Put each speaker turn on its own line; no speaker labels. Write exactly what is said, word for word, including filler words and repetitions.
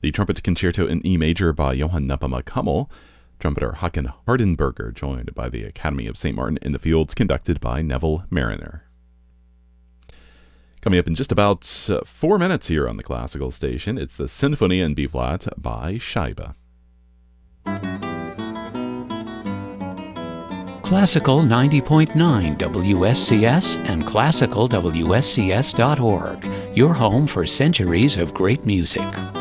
the Trumpet Concerto in E Major by Johann Nepomuk Hummel. Trumpeter Håkan Hardenberger, joined by the Academy of Saint Martin in the Fields, conducted by Neville Mariner. Coming up in just about uh, four minutes here on the Classical Station, it's the Symphony in B-flat by Scheibe.
Classical ninety point nine W S C S and classical W S C S dot org, your home for centuries of great music.